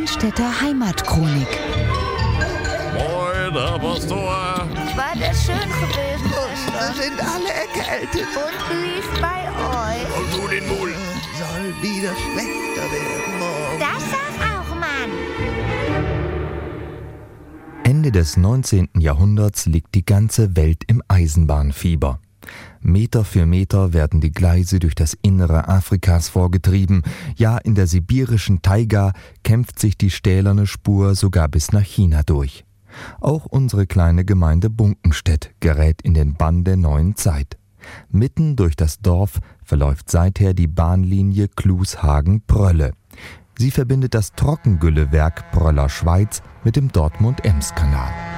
Brennstätter Heimatchronik. Moin, Herr Pastor. War das schön gewesen, Wir Schwester? sind alle erkältet. Und wie ist bei euch? Und du den Mul. Soll wieder schlechter werden morgen. Das sag auch, Mann. Ende des 19. Jahrhunderts liegt die ganze Welt im Eisenbahnfieber. Meter für Meter werden die Gleise durch das Innere Afrikas vorgetrieben. Ja, in der sibirischen Taiga kämpft sich die stählerne Spur sogar bis nach China durch. Auch unsere kleine Gemeinde Bunkenstedt gerät in den Bann der neuen Zeit. Mitten durch das Dorf verläuft seither die Bahnlinie Klushagen-Prölle. Sie verbindet das Trockengüllewerk Pröller Schweiz mit dem Dortmund-Ems-Kanal.